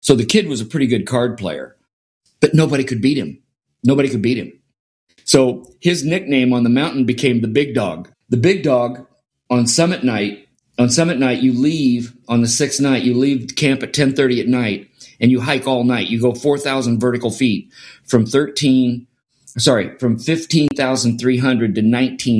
So the kid was a pretty good card player, but nobody could beat him. Nobody could beat him. So his nickname on the mountain became the Big Dog. The Big Dog on summit night, you leave on the sixth night, you leave camp at 10:30 at night and you hike all night. You go 4,000 vertical feet from 15,300 to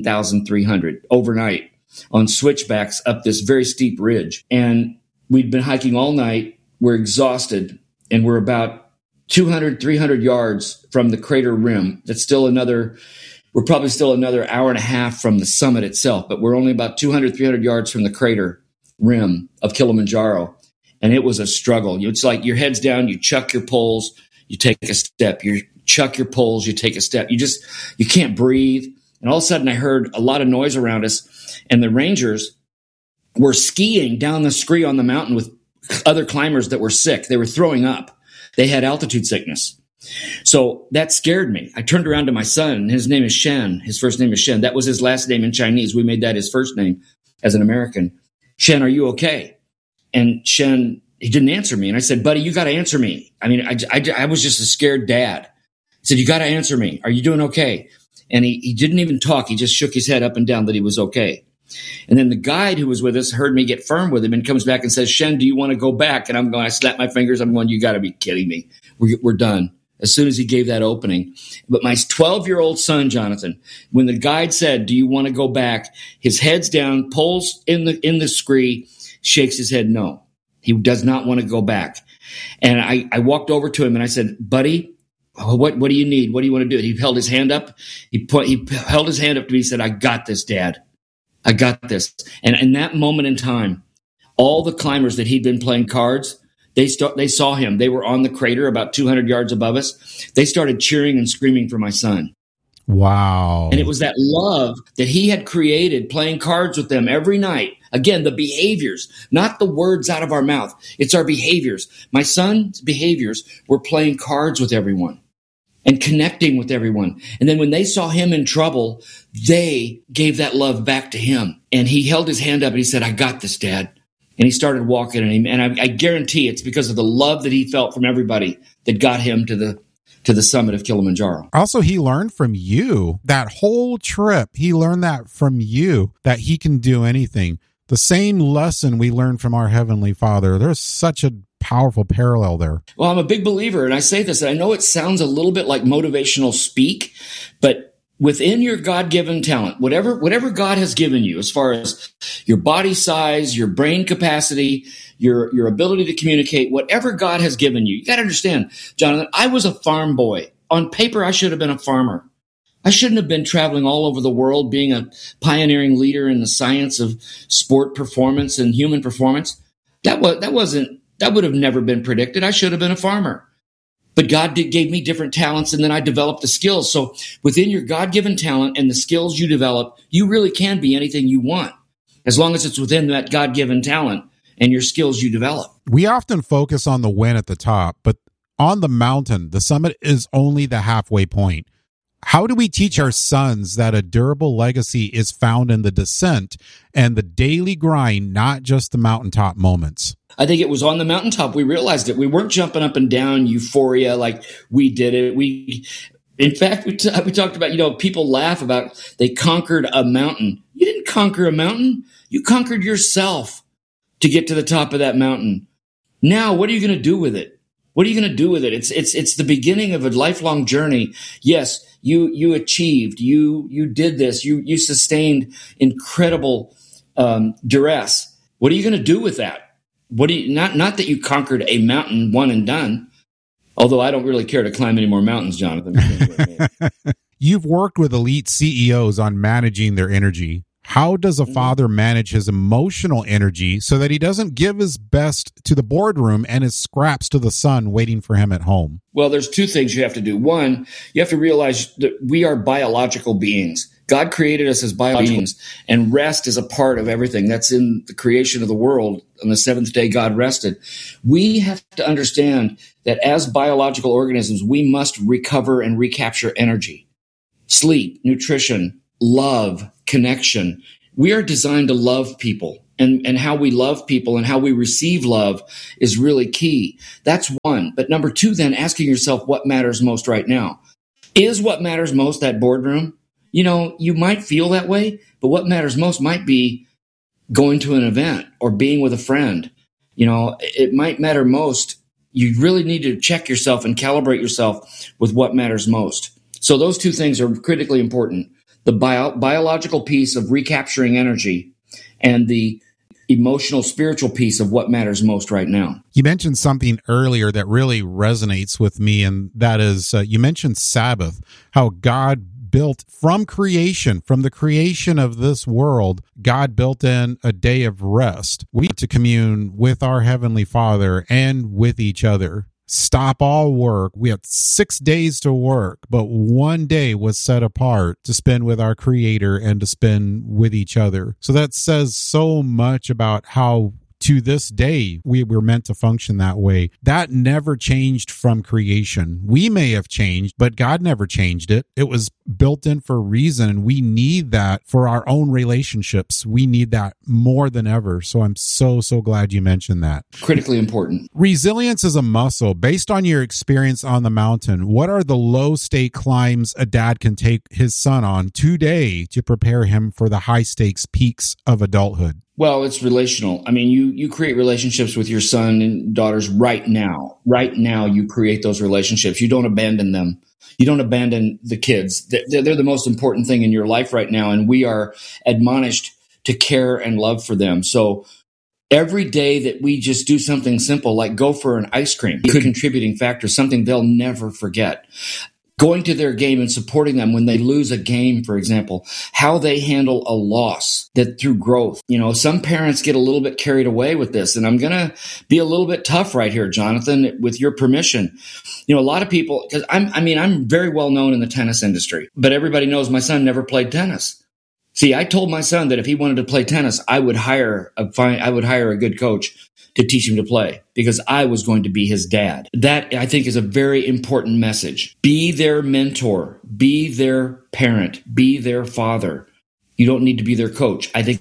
19,300 overnight on switchbacks up this very steep ridge. And we'd been hiking all night. We're exhausted and we're about 200, 300 yards from the crater rim. We're probably still another hour and a half from the summit itself, but we're only about 200, 300 yards from the crater rim of Kilimanjaro. And it was a struggle. It's like your head's down, you chuck your poles, you take a step, you chuck your poles, you take a step. You can't breathe. And all of a sudden I heard a lot of noise around us, and the Rangers were skiing down the scree on the mountain with other climbers that were sick. They were throwing up. They had altitude sickness. So that scared me. I turned around to my son, and his name is Shen. His first name is Shen. That was his last name in Chinese. We made that his first name as an American. Shen, are you okay? And Shen, he didn't answer me. And I said, buddy, you got to answer me. I mean, I was just a scared dad. I said, you got to answer me. Are you doing okay? And he didn't even talk. He just shook his head up and down that he was okay. And then the guide who was with us heard me get firm with him and comes back and says, Shen, do you want to go back? And I snap my fingers. I'm going, you got to be kidding me. We're done. As soon as he gave that opening. But my 12-year-old son, Jonathan, when the guide said, do you want to go back? His head's down, poles in the scree, shakes his head no. He does not want to go back. And I walked over to him and I said, buddy, what do you need? What do you want to do? He held his hand up. He held his hand up to me. He said, I got this, Dad. I got this. And in that moment in time, all the climbers that he'd been playing cards, they saw him. They were on the crater about 200 yards above us. They started cheering and screaming for my son. Wow. And it was that love that he had created playing cards with them every night. Again, the behaviors, not the words out of our mouth. It's our behaviors. My son's behaviors were playing cards with everyone and connecting with everyone. And then when they saw him in trouble, they gave that love back to him. And he held his hand up and he said, I got this, Dad. And he started walking. And I guarantee it's because of the love that he felt from everybody that got him to the summit of Kilimanjaro. Also, he learned from you that whole trip. He learned that from you, that he can do anything. The same lesson we learned from our Heavenly Father. There's such a powerful parallel there. Well, I'm a big believer, and I say this, and I know it sounds a little bit like motivational speak, but within your God-given talent, whatever God has given you, as far as your body size, your brain capacity, your ability to communicate, whatever God has given you, you got to understand, Jonathan, I was a farm boy. On paper, I should have been a farmer. I shouldn't have been traveling all over the world, being a pioneering leader in the science of sport performance and human performance. That would have never been predicted. I should have been a farmer. But God gave me different talents, and then I developed the skills. So within your God-given talent and the skills you develop, you really can be anything you want, as long as it's within that God-given talent and your skills you develop. We often focus on the win at the top, but on the mountain, the summit is only the halfway point. How do we teach our sons that a durable legacy is found in the descent and the daily grind, not just the mountaintop moments? I think it was on the mountaintop we realized it. We weren't jumping up and down euphoria like we did it. In fact, we talked about, people laugh about they conquered a mountain. You didn't conquer a mountain. You conquered yourself to get to the top of that mountain. Now, what are you going to do with it? What are you going to do with it? It's the beginning of a lifelong journey. Yes, you achieved. You did this. You sustained incredible duress. What are you going to do with that? Not that you conquered a mountain, one and done. Although I don't really care to climb any more mountains, Jonathan. You've worked with elite CEOs on managing their energy. How does a father manage his emotional energy so that he doesn't give his best to the boardroom and his scraps to the son waiting for him at home? Well, there's two things you have to do. One, you have to realize that we are biological beings. God created us as biological beings, and rest is a part of everything. That's in the creation of the world. On the seventh day, God rested. We have to understand that as biological organisms, we must recover and recapture energy, sleep, nutrition, love, connection. We are designed to love people and how we love people and how we receive love is really key. That's one. But number two, then asking yourself what matters most right now. Is what matters most that boardroom? You know, you might feel that way, but what matters most might be going to an event or being with a friend. You know, it might matter most. You really need to check yourself and calibrate yourself with what matters most. So those two things are critically important. The biological piece of recapturing energy and the emotional, spiritual piece of what matters most right now. You mentioned something earlier that really resonates with me, and that is you mentioned Sabbath, how God built from the creation of this world, God built in a day of rest. We need to commune with our Heavenly Father and with each other. Stop all work. We had 6 days to work, but one day was set apart to spend with our Creator and to spend with each other. So that says so much about how to this day we were meant to function that way. That never changed from creation. We may have changed, but God never changed it. It was built in for a reason, and we need that for our own relationships. We need that more than ever. So I'm so glad you mentioned that. Critically important. Resilience is a muscle. Based on your experience on the mountain, what are the low stake climbs a dad can take his son on today to prepare him for the high stakes peaks of adulthood? Well, it's relational. I mean, you create relationships with your son and daughters right now. Right now, you create those relationships. You don't abandon them. You don't abandon the kids. They're the most important thing in your life right now, and we are admonished to care and love for them. So every day that we just do something simple, like go for an ice cream, is a contributing factor, something they'll never forget. Going to their game and supporting them when they lose a game, for example, how they handle a loss that through growth. You know, some parents get a little bit carried away with this, and I'm going to be a little bit tough right here, Jonathan, with your permission. You know, a lot of people, because I'm very well known in the tennis industry, but everybody knows my son never played tennis. See, I told my son that if he wanted to play tennis, I would hire a good coach to teach him to play because I was going to be his dad. That, I think, is a very important message. Be their mentor. Be their parent. Be their father. You don't need to be their coach. I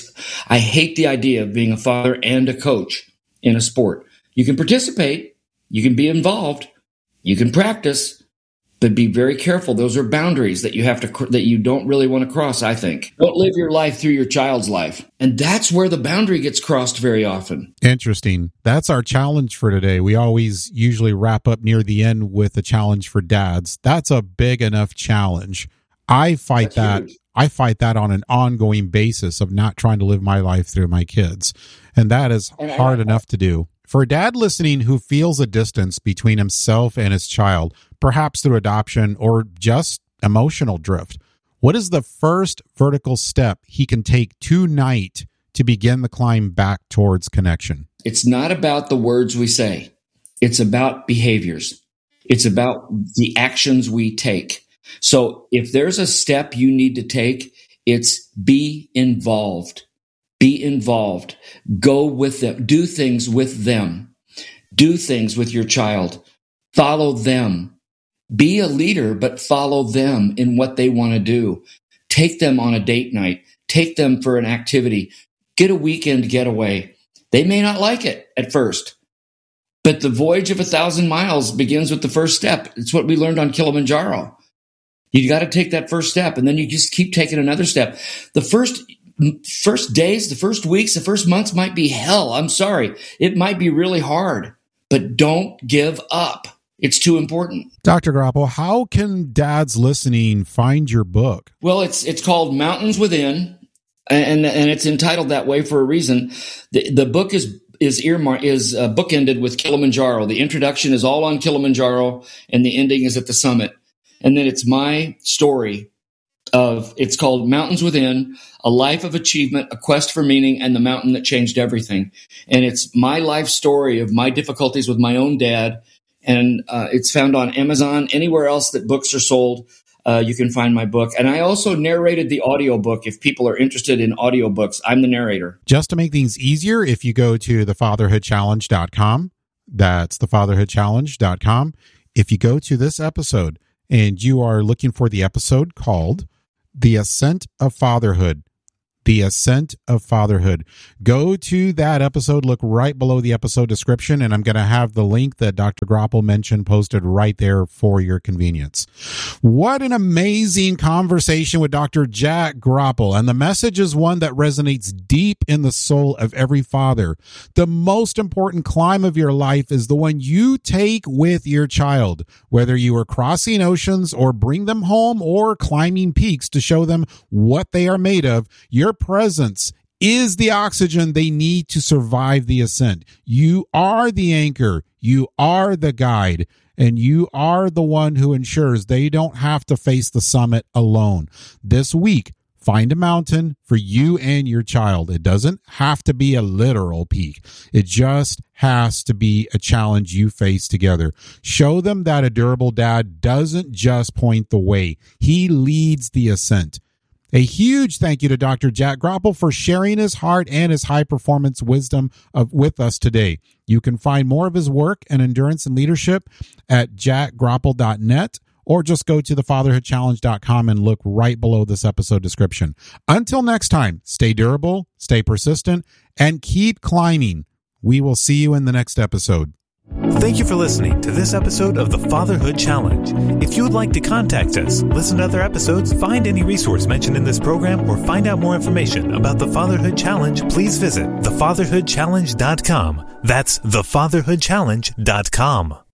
hate the idea of being a father and a coach in a sport. You can participate. You can be involved. You can practice. But be very careful. Those are boundaries that you don't really want to cross, I think. Don't live your life through your child's life. And that's where the boundary gets crossed very often. Interesting. That's our challenge for today. We always usually wrap up near the end with a challenge for dads. That's a big enough challenge. I fight that on an ongoing basis of not trying to live my life through my kids. And that is hard enough to do. For a dad listening who feels a distance between himself and his child, perhaps through adoption or just emotional drift, what is the first vertical step he can take tonight to begin the climb back towards connection? It's not about the words we say. It's about behaviors. It's about the actions we take. So if there's a step you need to take, it's be involved. Be involved. Go with them. Do things with them. Do things with your child. Follow them. Be a leader, but follow them in what they want to do. Take them on a date night. Take them for an activity. Get a weekend getaway. They may not like it at first, but the voyage of 1,000 miles begins with the first step. It's what we learned on Kilimanjaro. You got to take that first step, and then you just keep taking another step. The first days, the first weeks, the first months might be hell. I'm sorry. It might be really hard, but don't give up. It's too important. Dr. Grappel, how can dads listening find your book? Well, it's called Mountains Within, and it's entitled that way for a reason. The book is bookended with Kilimanjaro. The introduction is all on Kilimanjaro, and the ending is at the summit. And then it's my story it's called Mountains Within, A Life of Achievement, A Quest for Meaning, and the Mountain That Changed Everything. And it's my life story of my difficulties with my own dad. And it's found on Amazon. Anywhere else that books are sold, you can find my book. And I also narrated the audiobook. If people are interested in audiobooks, I'm the narrator. Just to make things easier, if you go to thefatherhoodchallenge.com, that's thefatherhoodchallenge.com. If you go to this episode and you are looking for the episode called The Ascent of Fatherhood, The Ascent of Fatherhood. Go to that episode, look right below the episode description, and I'm going to have the link that Dr. Groppel mentioned posted right there for your convenience. What an amazing conversation with Dr. Jack Groppel, and the message is one that resonates deep in the soul of every father. The most important climb of your life is the one you take with your child, whether you are crossing oceans or bring them home or climbing peaks to show them what they are made of. Your presence is the oxygen they need to survive the ascent. You are the anchor. You are the guide. And you are the one who ensures they don't have to face the summit alone. This week, find a mountain for you and your child. It doesn't have to be a literal peak. It just has to be a challenge you face together. Show them that a durable dad doesn't just point the way. He leads the ascent. A huge thank you to Dr. Jack Groppel for sharing his heart and his high-performance wisdom with us today. You can find more of his work and endurance and leadership at jackgroppel.net, or just go to thefatherhoodchallenge.com and look right below this episode description. Until next time, stay durable, stay persistent, and keep climbing. We will see you in the next episode. Thank you for listening to this episode of the Fatherhood Challenge. If you would like to contact us, listen to other episodes, find any resource mentioned in this program, or find out more information about the Fatherhood Challenge, please visit thefatherhoodchallenge.com. That's thefatherhoodchallenge.com.